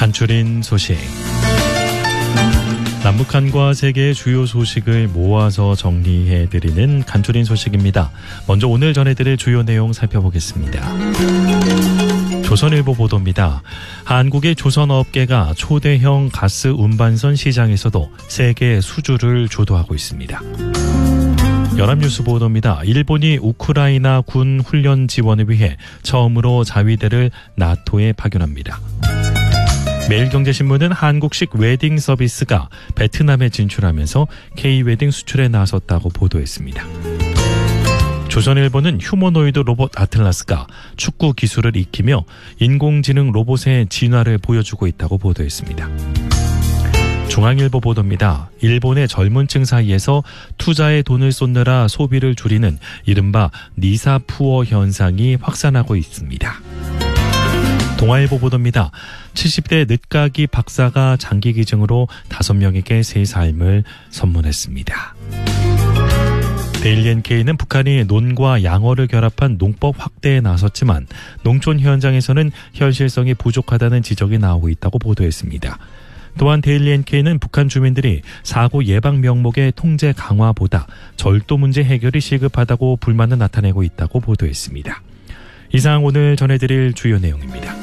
간추린 소식. 남북한과 세계의 주요 소식을 모아서 정리해드리는 간추린 소식입니다. 먼저 오늘 전해드릴 주요 내용 살펴보겠습니다. 조선일보 보도입니다. 한국의 조선업계가 초대형 가스 운반선 시장에서도 세계 수주를 주도하고 있습니다. 연합뉴스 보도입니다. 일본이 우크라이나 군 훈련 지원을 위해 처음으로 자위대를 나토에 파견합니다. 매일경제신문은 한국식 웨딩 서비스가 베트남에 진출하면서 K-웨딩 수출에 나섰다고 보도했습니다. 조선일보는 휴머노이드 로봇 아틀라스가 축구 기술을 익히며 인공지능 로봇의 진화를 보여주고 있다고 보도했습니다. 중앙일보 보도입니다. 일본의 젊은 층 사이에서 투자에 돈을 쏟느라 소비를 줄이는 이른바 니사푸어 현상이 확산하고 있습니다. 동아일보 보도입니다. 70대 늦가기 박사가 장기 기증으로 5명에게 새 삶을 선물했습니다. 데일리 NK는 북한이 논과 양어를 결합한 농법 확대에 나섰지만 농촌 현장에서는 현실성이 부족하다는 지적이 나오고 있다고 보도했습니다. 또한 데일리 NK는 북한 주민들이 사고 예방 명목의 통제 강화보다 절도 문제 해결이 시급하다고 불만을 나타내고 있다고 보도했습니다. 이상 오늘 전해드릴 주요 내용입니다.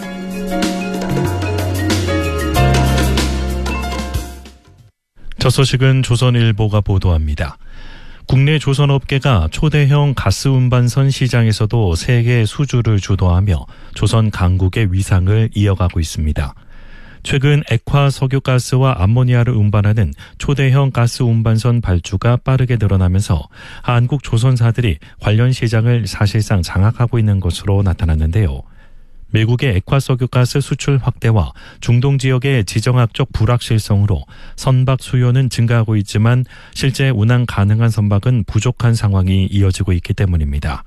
첫 소식은 조선일보가 보도합니다. 국내 조선업계가 초대형 가스 운반선 시장에서도 세계 수주를 주도하며 조선 강국의 위상을 이어가고 있습니다. 최근 액화 석유가스와 암모니아를 운반하는 초대형 가스 운반선 발주가 빠르게 늘어나면서 한국 조선사들이 관련 시장을 사실상 장악하고 있는 것으로 나타났는데요. 미국의 액화석유가스 수출 확대와 중동 지역의 지정학적 불확실성으로 선박 수요는 증가하고 있지만 실제 운항 가능한 선박은 부족한 상황이 이어지고 있기 때문입니다.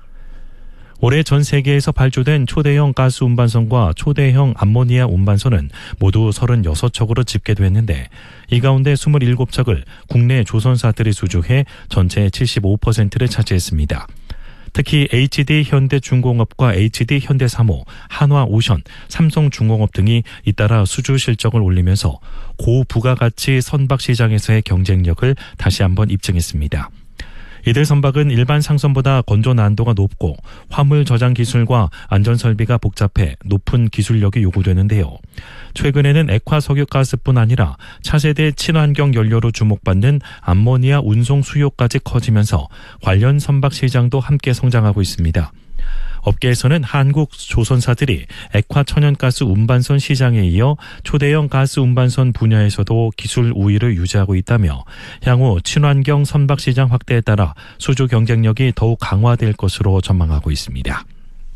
올해 전 세계에서 발주된 초대형 가스 운반선과 초대형 암모니아 운반선은 모두 36척으로 집계됐는데 이 가운데 27척을 국내 조선사들이 수주해 전체의 75%를 차지했습니다. 특히 HD 현대중공업과 HD 현대사모, 한화오션, 삼성중공업 등이 잇따라 수주 실적을 올리면서 고부가가치 선박 시장에서의 경쟁력을 다시 한번 입증했습니다. 이들 선박은 일반 상선보다 건조 난도가 높고 화물 저장 기술과 안전 설비가 복잡해 높은 기술력이 요구되는데요. 최근에는 액화 석유가스뿐 아니라 차세대 친환경 연료로 주목받는 암모니아 운송 수요까지 커지면서 관련 선박 시장도 함께 성장하고 있습니다. 업계에서는 한국 조선사들이 액화 천연가스 운반선 시장에 이어 초대형 가스 운반선 분야에서도 기술 우위를 유지하고 있다며 향후 친환경 선박 시장 확대에 따라 수주 경쟁력이 더욱 강화될 것으로 전망하고 있습니다.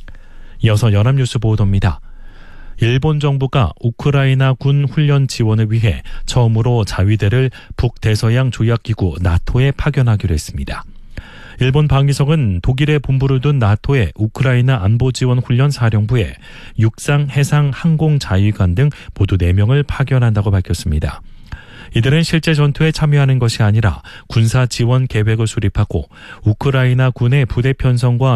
이어서 연합뉴스 보도입니다. 일본 정부가 우크라이나 군 훈련 지원을 위해 처음으로 자위대를 북대서양 조약기구 나토에 파견하기로 했습니다. 일본 방위성은 독일에 본부를 둔 나토의 우크라이나 안보지원 훈련 사령부에 육상, 해상, 항공 자위관 등 모두 4명을 파견한다고 밝혔습니다. 이들은 실제 전투에 참여하는 것이 아니라 군사 지원 계획을 수립하고 우크라이나 군의 부대 편성과